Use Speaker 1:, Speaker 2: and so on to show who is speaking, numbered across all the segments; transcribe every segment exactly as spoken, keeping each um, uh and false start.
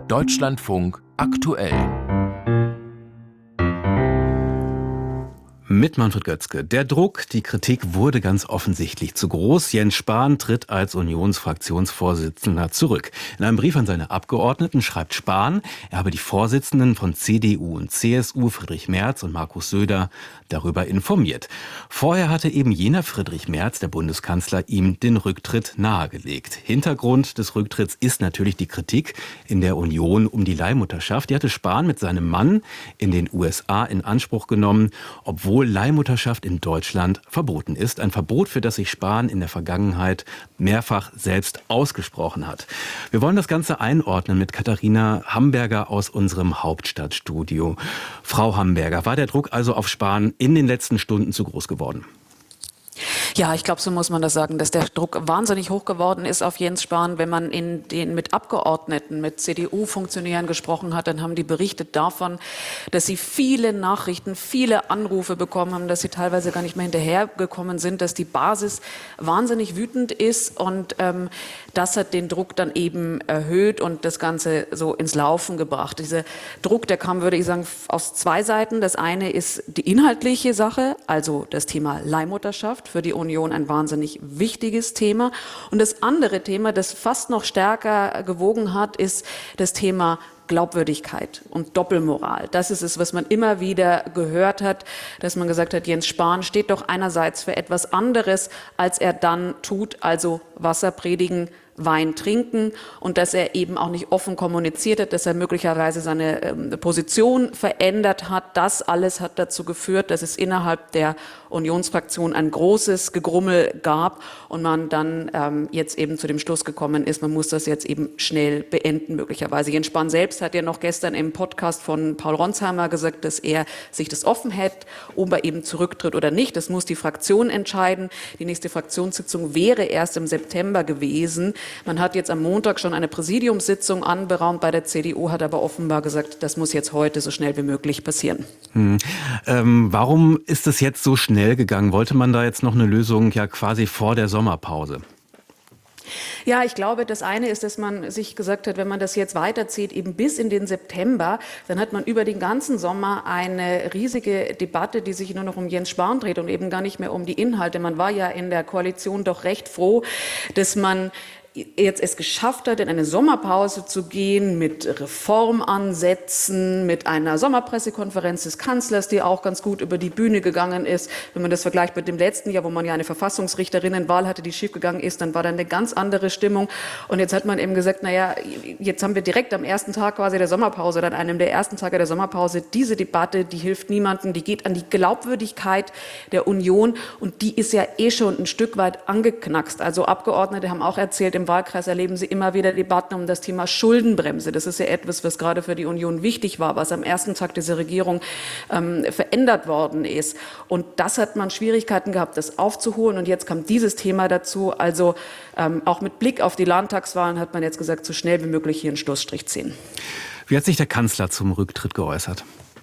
Speaker 1: Deutschlandfunk aktuell.
Speaker 2: Mit Manfred Götzke. Der Druck, die Kritik wurde ganz offensichtlich zu groß. Jens Spahn tritt als Unionsfraktionsvorsitzender zurück. In einem Brief an seine Abgeordneten schreibt Spahn, er habe die Vorsitzenden von C D U und C S U, Friedrich Merz und Markus Söder, darüber informiert. Vorher hatte eben jener Friedrich Merz, der Bundeskanzler, ihm den Rücktritt nahegelegt. Hintergrund des Rücktritts ist natürlich die Kritik in der Union um die Leihmutterschaft. Die hatte Spahn mit seinem Mann in den U S A in Anspruch genommen, obwohl Leihmutterschaft in Deutschland verboten ist. Ein Verbot, für das sich Spahn in der Vergangenheit mehrfach selbst ausgesprochen hat. Wir wollen das Ganze einordnen mit Katharina Hamberger aus unserem Hauptstadtstudio. Frau Hamberger, war der Druck also auf Spahn in den letzten Stunden zu groß geworden?
Speaker 3: Ja, ich glaube, so muss man das sagen, dass der Druck wahnsinnig hoch geworden ist auf Jens Spahn. Wenn man in den mit Abgeordneten, mit C D U-Funktionären gesprochen hat, dann haben die berichtet davon, dass sie viele Nachrichten, viele Anrufe bekommen haben, dass sie teilweise gar nicht mehr hinterhergekommen sind, dass die Basis wahnsinnig wütend ist, und ähm, das hat den Druck dann eben erhöht und das Ganze so ins Laufen gebracht. Dieser Druck, der kam, würde ich sagen, aus zwei Seiten. Das eine ist die inhaltliche Sache, also das Thema Leihmutterschaft, für die Union ein wahnsinnig wichtiges Thema. Und das andere Thema, das fast noch stärker gewogen hat, ist das Thema Glaubwürdigkeit und Doppelmoral. Das ist es, was man immer wieder gehört hat, dass man gesagt hat, Jens Spahn steht doch einerseits für etwas anderes, als er dann tut, also Wasser predigen, Wein trinken, und dass er eben auch nicht offen kommuniziert hat, dass er möglicherweise seine ähm, Position verändert hat. Das alles hat dazu geführt, dass es innerhalb der Unionsfraktion ein großes Gegrummel gab und man dann ähm, jetzt eben zu dem Schluss gekommen ist, man muss das jetzt eben schnell beenden möglicherweise. Jens Spahn selbst hat ja noch gestern im Podcast von Paul Ronsheimer gesagt, dass er sich das offen hält, ob er eben zurücktritt oder nicht. Das muss die Fraktion entscheiden. Die nächste Fraktionssitzung wäre erst im September gewesen. Man hat jetzt am Montag schon eine Präsidiumssitzung anberaumt bei der C D U, hat aber offenbar gesagt, das muss jetzt heute so schnell wie möglich passieren.
Speaker 2: Hm. Ähm, warum ist es jetzt so schnell gegangen? Wollte man da jetzt noch eine Lösung ja quasi vor der Sommerpause?
Speaker 3: Ja, ich glaube, das eine ist, dass man sich gesagt hat, wenn man das jetzt weiterzieht, eben bis in den September, dann hat man über den ganzen Sommer eine riesige Debatte, die sich nur noch um Jens Spahn dreht und eben gar nicht mehr um die Inhalte. Man war ja in der Koalition doch recht froh, dass man jetzt es geschafft hat, in eine Sommerpause zu gehen mit Reformansätzen, mit einer Sommerpressekonferenz des Kanzlers, die auch ganz gut über die Bühne gegangen ist. Wenn man das vergleicht mit dem letzten Jahr, wo man ja eine Verfassungsrichterinnenwahl hatte, die schiefgegangen ist, dann war da eine ganz andere Stimmung. Und jetzt hat man eben gesagt, naja, jetzt haben wir direkt am ersten Tag quasi der Sommerpause, dann einem der ersten Tage der Sommerpause, diese Debatte, die hilft niemandem, die geht an die Glaubwürdigkeit der Union, und die ist ja eh schon ein Stück weit angeknackst. Also Abgeordnete haben auch erzählt, im Wahlkreis erleben Sie immer wieder Debatten um das Thema Schuldenbremse. Das ist ja etwas, was gerade für die Union wichtig war, was am ersten Tag dieser Regierung ähm, verändert worden ist. Und das hat man Schwierigkeiten gehabt, das aufzuholen. Und jetzt kam dieses Thema dazu. Also ähm, auch mit Blick auf die Landtagswahlen hat man jetzt gesagt, so schnell wie möglich hier einen Schlussstrich ziehen.
Speaker 2: Wie hat sich der Kanzler zum Rücktritt geäußert?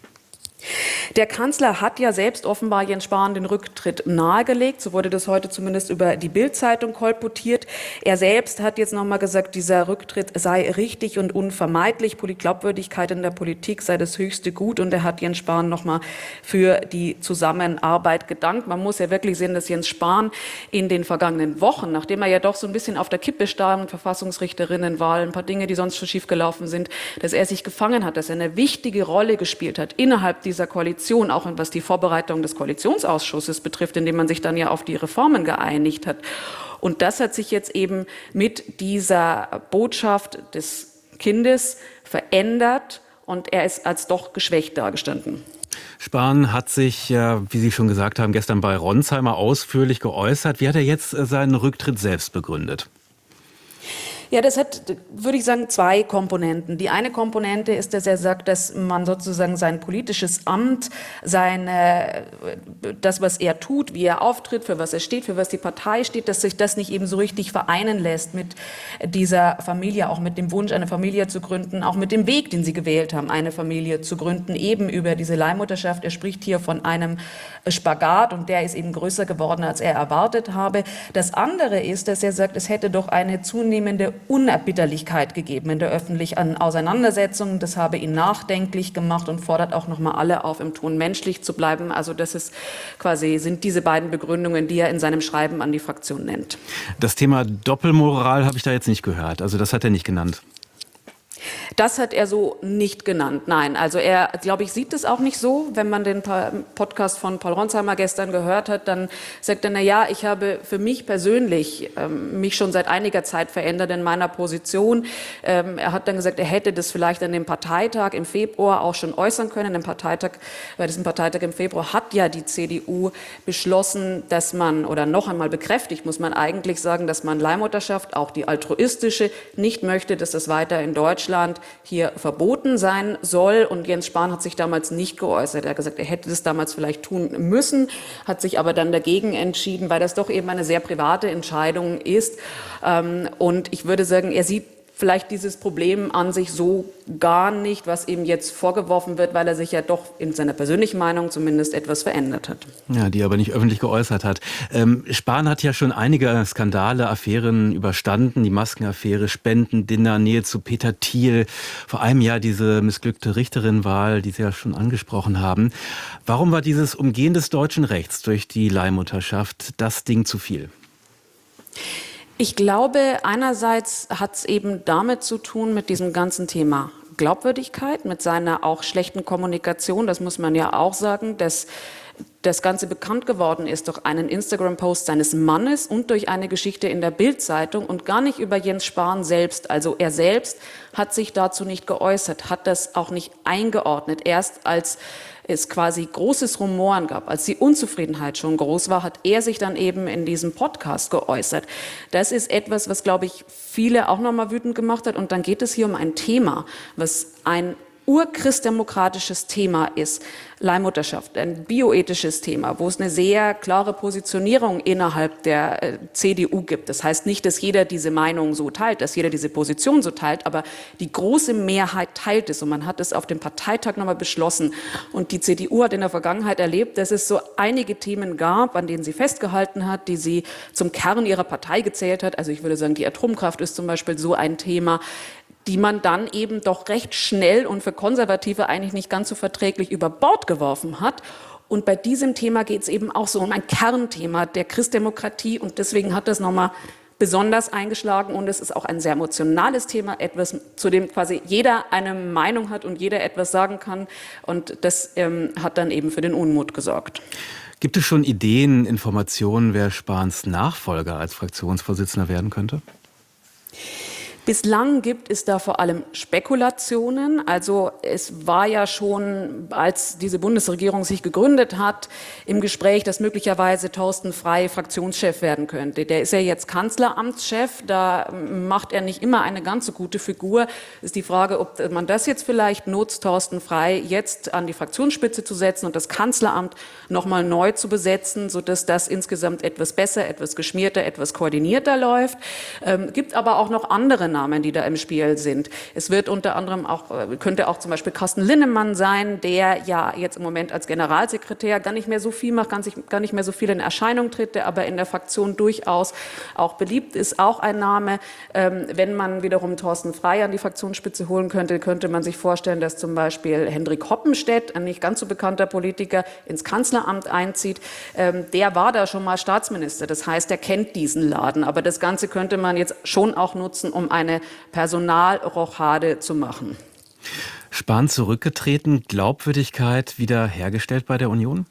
Speaker 3: Der Kanzler hat ja selbst offenbar Jens Spahn den Rücktritt nahegelegt. So wurde das heute zumindest über die Bild-Zeitung kolportiert. Er selbst hat jetzt noch mal gesagt, dieser Rücktritt sei richtig und unvermeidlich. Glaubwürdigkeit in der Politik sei das höchste Gut. Und er hat Jens Spahn noch mal für die Zusammenarbeit gedankt. Man muss ja wirklich sehen, dass Jens Spahn in den vergangenen Wochen, nachdem er ja doch so ein bisschen auf der Kippe stand, Verfassungsrichterinnenwahl, ein paar Dinge, die sonst schon schiefgelaufen sind, dass er sich gefangen hat, dass er eine wichtige Rolle gespielt hat innerhalb dieser Koalition, auch was die Vorbereitung des Koalitionsausschusses betrifft, in dem man sich dann ja auf die Reformen geeinigt hat. Und das hat sich jetzt eben mit dieser Botschaft des Kindes verändert, und er ist als doch geschwächt dargestanden.
Speaker 2: Spahn hat sich, wie Sie schon gesagt haben, gestern bei Ronsheimer ausführlich geäußert. Wie hat er jetzt seinen Rücktritt selbst begründet?
Speaker 3: Ja, das hat, würde ich sagen, zwei Komponenten. Die eine Komponente ist, dass er sagt, dass man sozusagen sein politisches Amt, seine, das, was er tut, wie er auftritt, für was er steht, für was die Partei steht, dass sich das nicht eben so richtig vereinen lässt mit dieser Familie, auch mit dem Wunsch, eine Familie zu gründen, auch mit dem Weg, den sie gewählt haben, eine Familie zu gründen, eben über diese Leihmutterschaft. Er spricht hier von einem Spagat, und der ist eben größer geworden, als er erwartet habe. Das andere ist, dass er sagt, es hätte doch eine zunehmende Unerbitterlichkeit gegeben in der öffentlichen Auseinandersetzung. Das habe ihn nachdenklich gemacht und fordert auch nochmal alle auf, im Ton menschlich zu bleiben. Also das ist quasi, sind diese beiden Begründungen, die er in seinem Schreiben an die Fraktion nennt.
Speaker 2: Das Thema Doppelmoral habe ich da jetzt nicht gehört. Also das hat er nicht genannt.
Speaker 3: Das hat er so nicht genannt, nein. Also er, glaube ich, sieht es auch nicht so. Wenn man den Podcast von Paul Ronsheimer gestern gehört hat, dann sagt er, na ja, ich habe für mich persönlich ähm, mich schon seit einiger Zeit verändert in meiner Position. Ähm, er hat dann gesagt, er hätte das vielleicht an dem Parteitag im Februar auch schon äußern können. Im Parteitag, bei diesem Parteitag im Februar hat ja die C D U beschlossen, dass man, oder noch einmal bekräftigt, muss man eigentlich sagen, dass man Leihmutterschaft, auch die altruistische, nicht möchte, dass das weiter in Deutschland hier verboten sein soll. Und Jens Spahn hat sich damals nicht geäußert. Er hat gesagt, er hätte das damals vielleicht tun müssen, hat sich aber dann dagegen entschieden, weil das doch eben eine sehr private Entscheidung ist. Und ich würde sagen, er sieht vielleicht dieses Problem an sich so gar nicht, was ihm jetzt vorgeworfen wird, weil er sich ja doch in seiner persönlichen Meinung zumindest etwas verändert hat.
Speaker 2: Ja, die er aber nicht öffentlich geäußert hat. Ähm, Spahn hat ja schon einige Skandale, Affären überstanden. Die Maskenaffäre, Spendendinner, Nähe zu Peter Thiel. Vor einem Jahr diese missglückte Richterin-Wahl, die Sie ja schon angesprochen haben. Warum war dieses Umgehen des deutschen Rechts durch die Leihmutterschaft das Ding zu viel?
Speaker 3: Ich glaube, einerseits hat es eben damit zu tun, mit diesem ganzen Thema Glaubwürdigkeit, mit seiner auch schlechten Kommunikation. Das muss man ja auch sagen, dass das Ganze bekannt geworden ist durch einen Instagram-Post seines Mannes und durch eine Geschichte in der Bild-Zeitung und gar nicht über Jens Spahn selbst. Also er selbst hat sich dazu nicht geäußert, hat das auch nicht eingeordnet. Erst als es quasi großes Rumoren gab, als die Unzufriedenheit schon groß war, hat er sich dann eben in diesem Podcast geäußert. Das ist etwas, was, glaube ich, viele auch nochmal wütend gemacht hat. Und dann geht es hier um ein Thema, was ein urchristdemokratisches Thema ist, Leihmutterschaft, ein bioethisches Thema, wo es eine sehr klare Positionierung innerhalb der äh, C D U gibt. Das heißt nicht, dass jeder diese Meinung so teilt, dass jeder diese Position so teilt, aber die große Mehrheit teilt es und man hat es auf dem Parteitag nochmal beschlossen. Und die C D U hat in der Vergangenheit erlebt, dass es so einige Themen gab, an denen sie festgehalten hat, die sie zum Kern ihrer Partei gezählt hat. Also ich würde sagen, die Atomkraft ist zum Beispiel so ein Thema, die man dann eben doch recht schnell und für Konservative eigentlich nicht ganz so verträglich über Bord geworfen hat. Und bei diesem Thema geht es eben auch so um ein Kernthema der Christdemokratie und deswegen hat das nochmal besonders eingeschlagen und es ist auch ein sehr emotionales Thema, etwas, zu dem quasi jeder eine Meinung hat und jeder etwas sagen kann und das ähm, hat dann eben für den Unmut gesorgt.
Speaker 2: Gibt es schon Ideen, Informationen, wer Spahns Nachfolger als Fraktionsvorsitzender werden könnte?
Speaker 3: Bislang gibt es da vor allem Spekulationen. Also es war ja schon, als diese Bundesregierung sich gegründet hat, im Gespräch, dass möglicherweise Thorsten Frey Fraktionschef werden könnte. Der ist ja jetzt Kanzleramtschef, da macht er nicht immer eine ganz so gute Figur. Ist die Frage, ob man das jetzt vielleicht nutzt, Thorsten Frey jetzt an die Fraktionsspitze zu setzen und das Kanzleramt nochmal neu zu besetzen, sodass das insgesamt etwas besser, etwas geschmierter, etwas koordinierter läuft. Ähm, gibt aber auch noch andere Namen, die da im Spiel sind. Es wird unter anderem auch, könnte auch zum Beispiel Carsten Linnemann sein, der ja jetzt im Moment als Generalsekretär gar nicht mehr so viel macht, gar nicht mehr so viel in Erscheinung tritt, der aber in der Fraktion durchaus auch beliebt ist, auch ein Name. Ähm, wenn man wiederum Thorsten Frey an die Fraktionsspitze holen könnte, könnte man sich vorstellen, dass zum Beispiel Hendrik Hoppenstedt, ein nicht ganz so bekannter Politiker, ins Kanzleramt einzieht. Ähm, der war da schon mal Staatsminister, das heißt, er kennt diesen Laden, aber das Ganze könnte man jetzt schon auch nutzen, um ein eine Personalrochade zu machen.
Speaker 2: Spahn zurückgetreten, Glaubwürdigkeit wieder hergestellt bei der Union?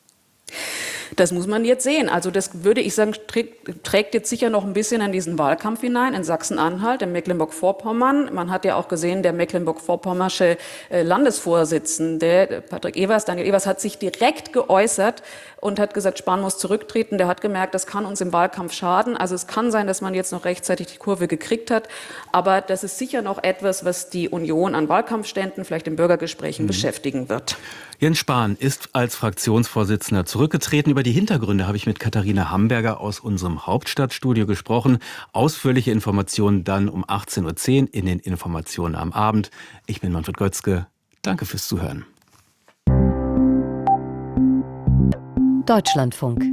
Speaker 3: Das muss man jetzt sehen. Also das würde ich sagen, trägt jetzt sicher noch ein bisschen in diesen Wahlkampf hinein, in Sachsen-Anhalt, in Mecklenburg-Vorpommern. Man hat ja auch gesehen, der Mecklenburg-Vorpommersche Landesvorsitzende, Patrick Ewers, Daniel Ewers, hat sich direkt geäußert und hat gesagt, Spahn muss zurücktreten. Der hat gemerkt, das kann uns im Wahlkampf schaden. Also es kann sein, dass man jetzt noch rechtzeitig die Kurve gekriegt hat. Aber das ist sicher noch etwas, was die Union an Wahlkampfständen, vielleicht in Bürgergesprächen mhm. beschäftigen wird.
Speaker 2: Jens Spahn ist als Fraktionsvorsitzender zurückgetreten. Über die Hintergründe habe ich mit Katharina Hamberger aus unserem Hauptstadtstudio gesprochen. Ausführliche Informationen dann um achtzehn Uhr zehn in den Informationen am Abend. Ich bin Manfred Götzke. Danke fürs Zuhören.
Speaker 4: Deutschlandfunk.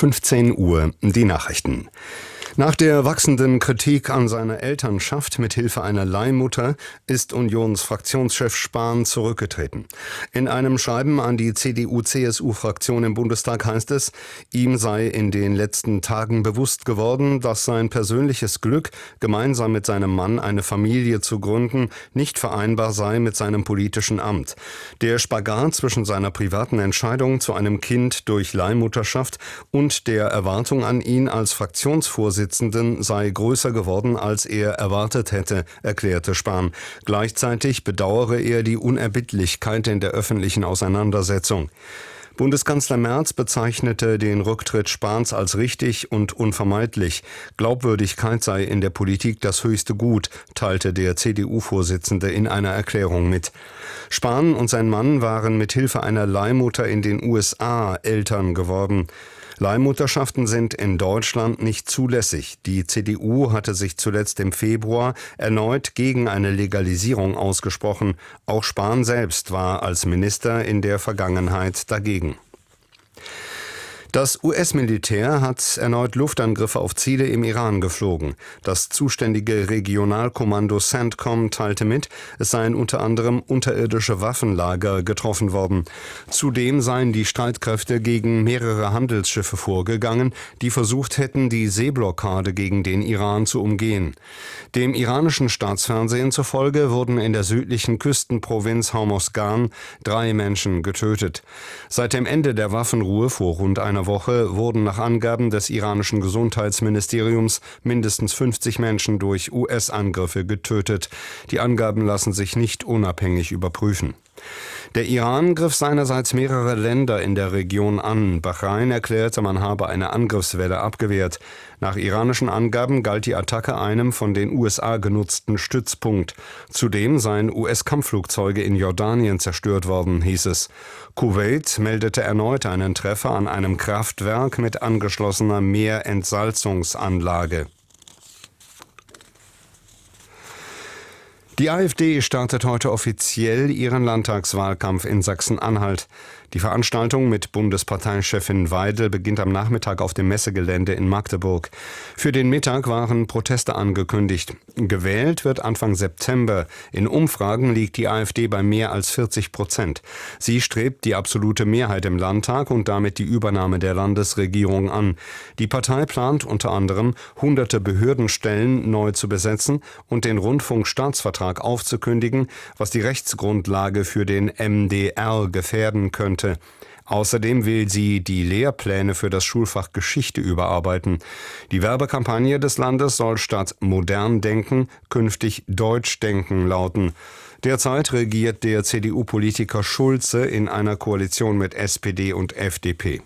Speaker 4: fünfzehn Uhr die Nachrichten. Nach der wachsenden Kritik an seiner Elternschaft mit Hilfe einer Leihmutter ist Unionsfraktionschef Spahn zurückgetreten. In einem Schreiben an die C D U-C S U-Fraktion im Bundestag heißt es, ihm sei in den letzten Tagen bewusst geworden, dass sein persönliches Glück, gemeinsam mit seinem Mann eine Familie zu gründen, nicht vereinbar sei mit seinem politischen Amt. Der Spagat zwischen seiner privaten Entscheidung zu einem Kind durch Leihmutterschaft und der Erwartung an ihn als Fraktionsvorsitzender sei größer geworden, als er erwartet hätte, erklärte Spahn. Gleichzeitig bedauere er die Unerbittlichkeit in der öffentlichen Auseinandersetzung. Bundeskanzler Merz bezeichnete den Rücktritt Spahns als richtig und unvermeidlich. Glaubwürdigkeit sei in der Politik das höchste Gut, teilte der C D U-Vorsitzende in einer Erklärung mit. Spahn und sein Mann waren mit Hilfe einer Leihmutter in den U S A Eltern geworden. Leihmutterschaften sind in Deutschland nicht zulässig. Die C D U hatte sich zuletzt im Februar erneut gegen eine Legalisierung ausgesprochen. Auch Spahn selbst war als Minister in der Vergangenheit dagegen. Das U S-Militär hat erneut Luftangriffe auf Ziele im Iran geflogen. Das zuständige Regionalkommando CENTCOM teilte mit, es seien unter anderem unterirdische Waffenlager getroffen worden. Zudem seien die Streitkräfte gegen mehrere Handelsschiffe vorgegangen, die versucht hätten, die Seeblockade gegen den Iran zu umgehen. Dem iranischen Staatsfernsehen zufolge wurden in der südlichen Küstenprovinz Hormozgan drei Menschen getötet. Seit dem Ende der Waffenruhe vor rund einer Woche wurden nach Angaben des iranischen Gesundheitsministeriums mindestens fünfzig Menschen durch U S-Angriffe getötet. Die Angaben lassen sich nicht unabhängig überprüfen. Der Iran griff seinerseits mehrere Länder in der Region an. Bahrain erklärte, man habe eine Angriffswelle abgewehrt. Nach iranischen Angaben galt die Attacke einem von den U S A genutzten Stützpunkt. Zudem seien U S-Kampfflugzeuge in Jordanien zerstört worden, hieß es. Kuwait meldete erneut einen Treffer an einem Kraftwerk mit angeschlossener Meerentsalzungsanlage. Die AfD startet heute offiziell ihren Landtagswahlkampf in Sachsen-Anhalt. Die Veranstaltung mit Bundesparteichefin Weidel beginnt am Nachmittag auf dem Messegelände in Magdeburg. Für den Mittag waren Proteste angekündigt. Gewählt wird Anfang September. In Umfragen liegt die AfD bei mehr als vierzig Prozent. Sie strebt die absolute Mehrheit im Landtag und damit die Übernahme der Landesregierung an. Die Partei plant unter anderem, hunderte Behördenstellen neu zu besetzen und den Rundfunkstaatsvertrag aufzukündigen, was die Rechtsgrundlage für den M D R gefährden könnte. Außerdem will sie die Lehrpläne für das Schulfach Geschichte überarbeiten. Die Werbekampagne des Landes soll statt modern denken künftig deutsch denken lauten. Derzeit regiert der C D U-Politiker Schulze in einer Koalition mit S P D und F D P.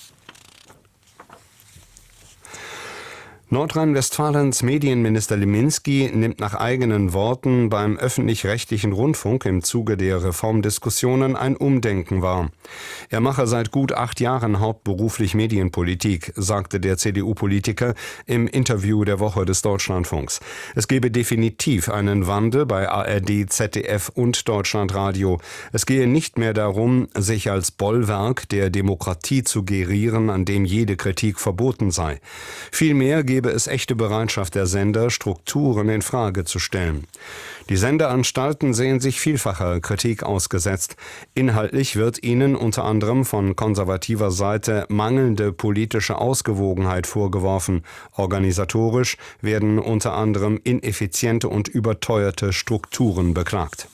Speaker 4: Nordrhein-Westfalens Medienminister Liminski nimmt nach eigenen Worten beim öffentlich-rechtlichen Rundfunk im Zuge der Reformdiskussionen ein Umdenken wahr. Er mache seit gut acht Jahren hauptberuflich Medienpolitik, sagte der C D U-Politiker im Interview der Woche des Deutschlandfunks. Es gebe definitiv einen Wandel bei A R D, Z D F und Deutschlandradio. Es gehe nicht mehr darum, sich als Bollwerk der Demokratie zu gerieren, an dem jede Kritik verboten sei. Vielmehr gebe es echte Bereitschaft der Sender, Strukturen in Frage zu stellen. Die Sendeanstalten sehen sich vielfacher Kritik ausgesetzt. Inhaltlich wird ihnen unter anderem von konservativer Seite mangelnde politische Ausgewogenheit vorgeworfen. Organisatorisch werden unter anderem ineffiziente und überteuerte Strukturen beklagt.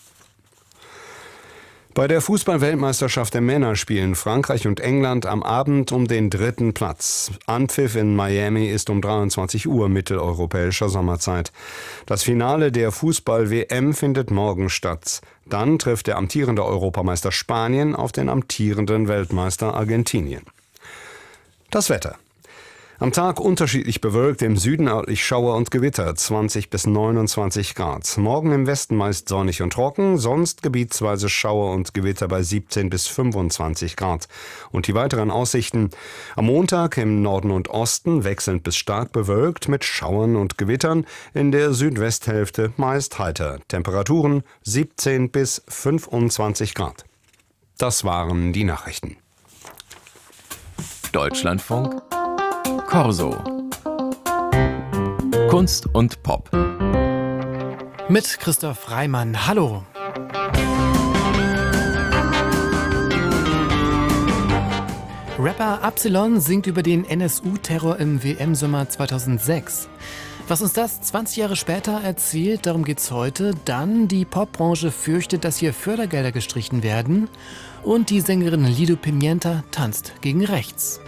Speaker 4: Bei der Fußball-Weltmeisterschaft der Männer spielen Frankreich und England am Abend um den dritten Platz. Anpfiff in Miami ist um dreiundzwanzig Uhr mitteleuropäischer Sommerzeit. Das Finale der Fußball-W M findet morgen statt. Dann trifft der amtierende Europameister Spanien auf den amtierenden Weltmeister Argentinien. Das Wetter. Am Tag unterschiedlich bewölkt, im Süden örtlich Schauer und Gewitter, zwanzig bis neunundzwanzig Grad. Morgen im Westen meist sonnig und trocken, sonst gebietsweise Schauer und Gewitter bei siebzehn bis fünfundzwanzig Grad. Und die weiteren Aussichten: am Montag im Norden und Osten wechselnd bis stark bewölkt mit Schauern und Gewittern, in der Südwesthälfte meist heiter. Temperaturen siebzehn bis fünfundzwanzig Grad. Das waren die Nachrichten.
Speaker 1: Deutschlandfunk Corso. Kunst und Pop.
Speaker 5: Mit Christoph Reimann. Hallo. Rapper Absilon singt über den N S U-Terror im W M-Sommer zweitausendsechs. Was uns das zwanzig Jahre später erzählt, darum geht's heute. Dann, die Popbranche fürchtet, dass hier Fördergelder gestrichen werden. Und die Sängerin Lido Pimienta tanzt gegen rechts.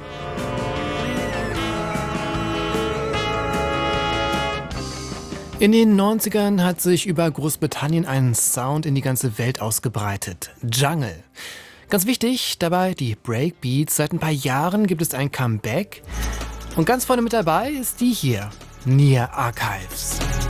Speaker 5: In den neunzigern hat sich über Großbritannien ein Sound in die ganze Welt ausgebreitet. Jungle. Ganz wichtig dabei die Breakbeats. Seit ein paar Jahren gibt es ein Comeback. Und ganz vorne mit dabei ist die hier, Near Archives.